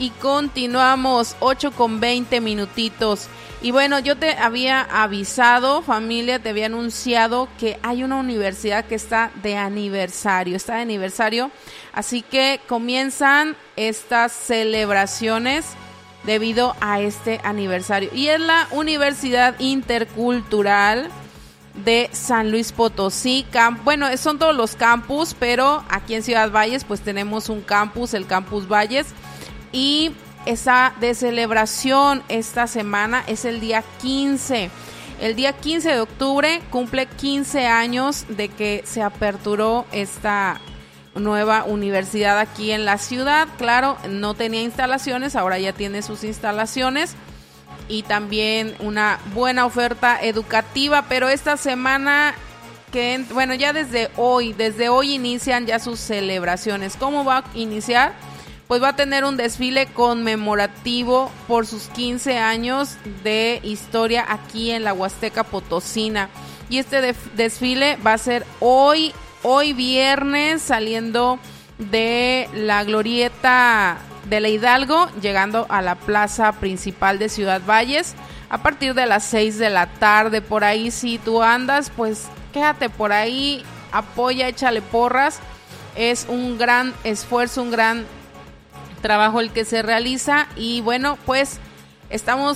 y continuamos 8:20 minutitos. Y bueno, yo te había avisado, familia, te había anunciado que hay una universidad que está de aniversario, así que comienzan estas celebraciones debido a este aniversario. Y es la Universidad Intercultural de San Luis Potosí. Bueno, son todos los campus, pero aquí en Ciudad Valles pues tenemos un campus, el Campus Valles, y esa de celebración esta semana es el día 15. El día 15 de octubre cumple 15 años de que se aperturó esta nueva universidad aquí en la ciudad. Claro, no tenía instalaciones, ahora ya tiene sus instalaciones y también una buena oferta educativa, pero esta semana bueno, ya desde hoy inician ya sus celebraciones. ¿Cómo va a iniciar? Pues va a tener un desfile conmemorativo por sus 15 años de historia aquí en la Huasteca Potosina. Y este desfile va a ser hoy viernes, saliendo de la glorieta de la Hidalgo, llegando a la plaza principal de Ciudad Valles a partir de las 6 de la tarde. Por ahí, si tú andas, pues quédate por ahí, apoya, échale porras. Es un gran esfuerzo, un gran trabajo el que se realiza. Y bueno, pues estamos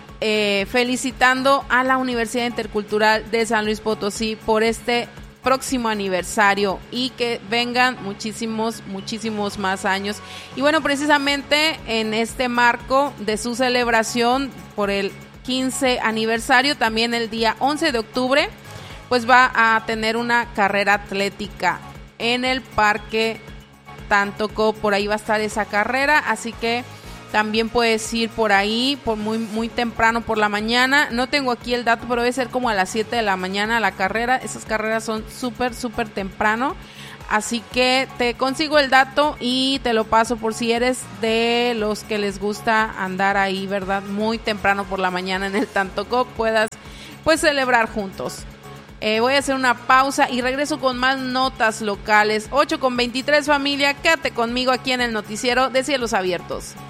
felicitando a la Universidad Intercultural de San Luis Potosí por este próximo aniversario y que vengan muchísimos más años. Y bueno, precisamente en este marco de su celebración por el 15 aniversario, también el día 11 de octubre pues va a tener una carrera atlética en el Parque Tantoco. Por ahí va a estar esa carrera, así que también puedes ir por ahí por muy temprano por la mañana. No tengo aquí el dato, pero debe ser como a las 7 de la mañana la carrera. Esas carreras son súper temprano, así que te consigo el dato y te lo paso por si eres de los que les gusta andar ahí, ¿verdad? Muy temprano por la mañana en el Tantoco, puedas pues celebrar juntos. Voy a hacer una pausa y regreso con más notas locales. 8:23, familia, quédate conmigo aquí en el noticiero de Cielos Abiertos.